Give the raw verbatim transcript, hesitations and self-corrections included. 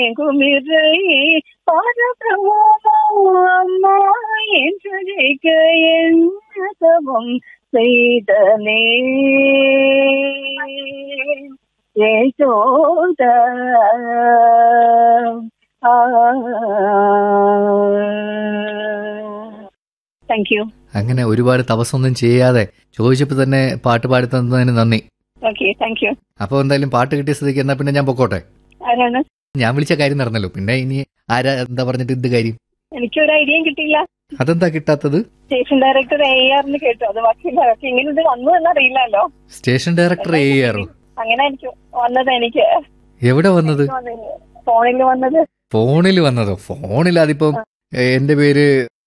குமிரை பரபிரமோ அம்மா என்று ஜெயிக்க என்ன தவம் செய்தனே யசோத. Thank you. അങ്ങനെ ഒരുപാട് തപസ്സൊന്നും ചെയ്യാതെ ചോദിച്ചപ്പോ തന്നെ പാട്ട് പാടി തന്നതിന് നന്ദി. Okay, thank you. അപ്പൊ എന്തായാലും പാട്ട് കിട്ടിയ സ്ഥിതിക്ക് എന്നാ പിന്നെ ഞാൻ പൊക്കോട്ടെ. ആരാണ്? ഞാൻ വിളിച്ച കാര്യം നടന്നല്ലോ, പിന്നെ ഇനി ആരാ എന്താ പറഞ്ഞിട്ട് എന്ത് കാര്യം? എനിക്കൊരു ഐഡിയയും കിട്ടിയില്ല. അതെന്താ കിട്ടാത്തത്? സ്റ്റേഷൻ ഡയറക്ടർ എ ആറിന് കേട്ടു, അത് ബാക്കിയില്ല. ഇങ്ങനെ ഇത് വന്നു എന്നറിയില്ലല്ലോ. സ്റ്റേഷൻ ഡയറക്ടർ എ ആറോ? അങ്ങനെ എനിക്ക് വന്നത്. എനിക്ക് എവിടെ വന്നത്? ഫോണിൽ വന്നത്. ഫോണിൽ വന്നതോ? ഫോണിൽ അതിപ്പം എന്റെ പേര്